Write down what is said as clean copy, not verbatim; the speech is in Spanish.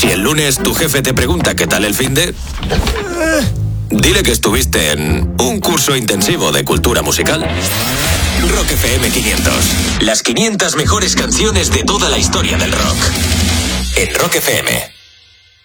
Si el lunes tu jefe te pregunta qué tal el finde, dile que estuviste en un curso intensivo de cultura musical. Rock FM 500. Las 500 mejores canciones de toda la historia del rock. En Rock FM.